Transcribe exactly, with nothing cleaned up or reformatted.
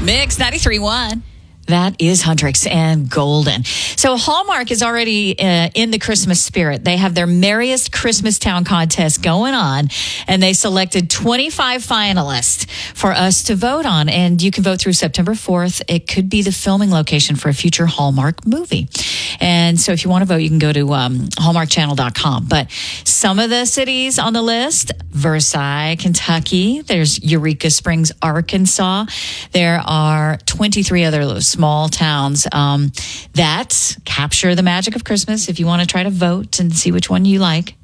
Mix ninety-three point one. That is Huntrix and Golden. So Hallmark is already uh, in the Christmas spirit. They have their Merriest Christmas Town contest going on, and they selected twenty-five finalists for us to vote on. And you can vote through September fourth. It could be the filming location for a future Hallmark movie. And so if you want to vote, you can go to um, hallmark channel dot com. But some of the cities on the list: Versailles, Kentucky. There's Eureka Springs, Arkansas. There are twenty-three other small towns um, that capture the magic of Christmas. If you want to try to vote and see which one you like,